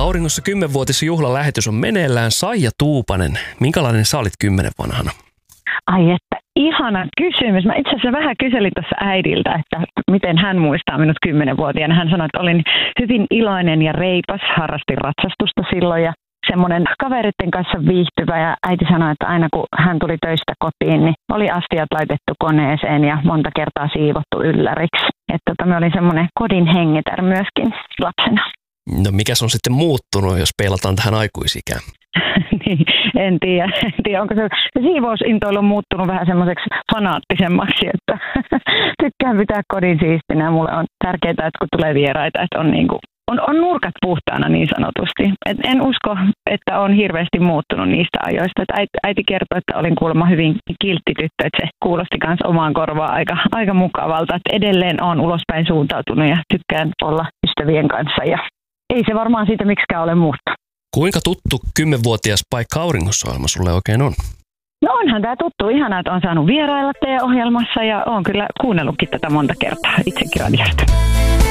Paikka Auringossa 10-vuotisjuhlalähetys on meneillään. Saija Tuupanen, minkälainen sä olit 10 vanhana? Ai että, ihana kysymys. Mä itse asiassa vähän kyselin tuossa äidiltä, että miten hän muistaa minut 10-vuotiaana. Hän sanoi, että olin hyvin iloinen ja reipas, harrastin ratsastusta silloin ja semmoinen kaveritten kanssa viihtyvä. Ja äiti sanoi, että aina kun hän tuli töistä kotiin, niin oli astiat laitettu koneeseen ja monta kertaa siivottu ylläriksi. Että mä olin semmoinen kodin hengitär myöskin lapsena. No mikäs on sitten muuttunut, jos peilataan tähän aikuisikään? Niin, en tiedä, onko se siivousintoilu on muuttunut vähän semmoiseksi fanaattisemmaksi, että tykkään pitää kodin siistinä. Mulle on tärkeää, että kun tulee vieraita, että on nurkat puhtaana niin sanotusti. Et en usko, että on hirveästi muuttunut niistä ajoista. Et äiti kertoi, että olin kuulemma hyvin kiltti tyttö, että se kuulosti myös omaan korvaan aika mukavalta. Et edelleen olen ulospäin suuntautunut ja tykkään olla ystävien kanssa ja ei se varmaan siitä miksikään ole muuttunut. Kuinka tuttu 10-vuotias Paikka Auringossa-ohjelma sulle oikein on? No onhan tämä tuttu. Ihanaa, että on saanut vierailla teidän ohjelmassa ja olen kyllä kuunnellutkin tätä monta kertaa itsekin radiosta.